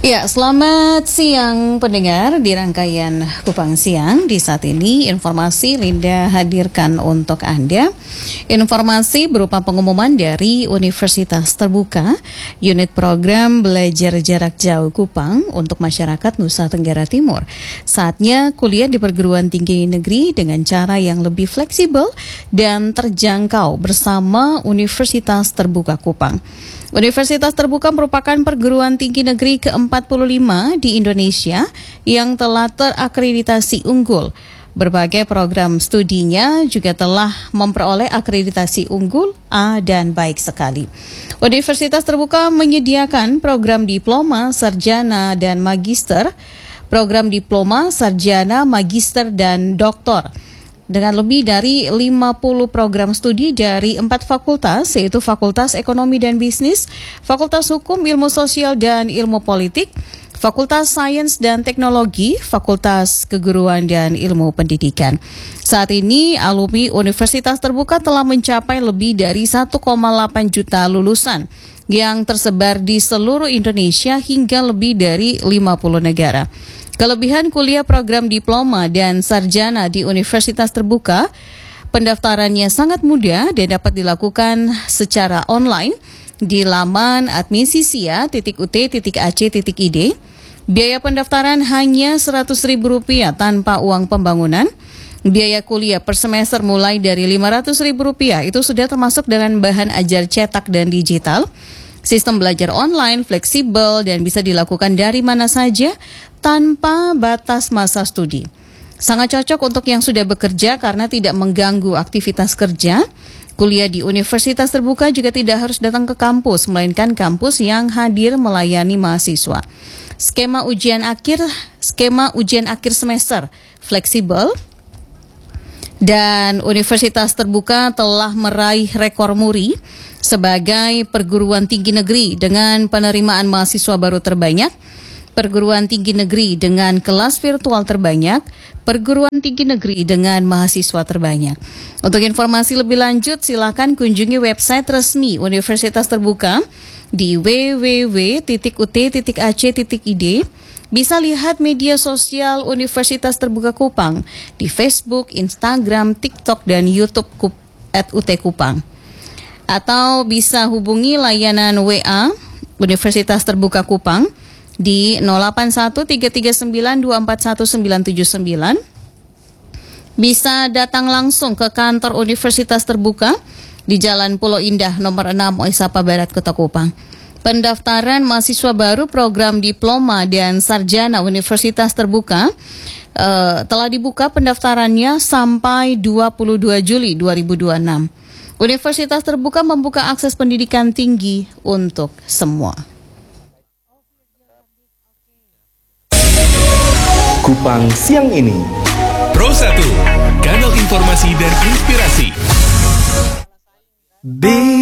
Ya, selamat siang pendengar di rangkaian Kupang Siang. Di saat ini informasi Linda hadirkan untuk Anda. Informasi berupa pengumuman dari Universitas Terbuka, unit program belajar jarak jauh Kupang untuk masyarakat Nusa Tenggara Timur. Saatnya kuliah di perguruan tinggi negeri dengan cara yang lebih fleksibel dan terjangkau bersama Universitas Terbuka Kupang. Universitas Terbuka merupakan perguruan tinggi negeri ke-45 di Indonesia yang telah terakreditasi unggul. Berbagai program studinya juga telah memperoleh akreditasi unggul A dan baik sekali. Universitas Terbuka menyediakan program diploma, sarjana, dan magister, program diploma, sarjana, magister, dan doktor, dengan lebih dari 50 program studi dari 4 fakultas, yaitu Fakultas Ekonomi dan Bisnis, Fakultas Hukum, Ilmu Sosial dan Ilmu Politik, Fakultas Sains dan Teknologi, Fakultas Keguruan dan Ilmu Pendidikan. Saat ini, alumni Universitas Terbuka telah mencapai lebih dari 1,8 juta lulusan yang tersebar di seluruh Indonesia hingga lebih dari 50 negara. Kelebihan kuliah program diploma dan sarjana di Universitas Terbuka, pendaftarannya sangat mudah dan dapat dilakukan secara online di laman admisisia.ut.ac.id. Biaya pendaftaran hanya Rp100.000 tanpa uang pembangunan. Biaya kuliah per semester mulai dari Rp500.000, itu sudah termasuk dengan bahan ajar cetak dan digital. Sistem belajar online, fleksibel, dan bisa dilakukan dari mana saja tanpa batas masa studi. Sangat cocok untuk yang sudah bekerja karena tidak mengganggu aktivitas kerja. Kuliah di Universitas Terbuka juga tidak harus datang ke kampus, melainkan kampus yang hadir melayani mahasiswa. Skema ujian akhir semester fleksibel. Dan Universitas Terbuka telah meraih rekor muri sebagai perguruan tinggi negeri dengan penerimaan mahasiswa baru terbanyak, perguruan tinggi negeri dengan kelas virtual terbanyak, perguruan tinggi negeri dengan mahasiswa terbanyak. Untuk informasi lebih lanjut, silakan kunjungi website resmi Universitas Terbuka di www.ut.ac.id. Bisa lihat media sosial Universitas Terbuka Kupang di Facebook, Instagram, TikTok, dan YouTube @UT Kupang. Atau bisa hubungi layanan WA Universitas Terbuka Kupang di 081339241979. Bisa datang langsung ke kantor Universitas Terbuka di Jalan Pulau Indah nomor 6 Oisapa Barat, Kota Kupang. Pendaftaran mahasiswa baru program diploma dan sarjana Universitas Terbuka telah dibuka pendaftarannya sampai 22 Juli 2026. Universitas Terbuka membuka akses pendidikan tinggi untuk semua. Kupang Siang ini. Pro 1, kanal informasi dan inspirasi.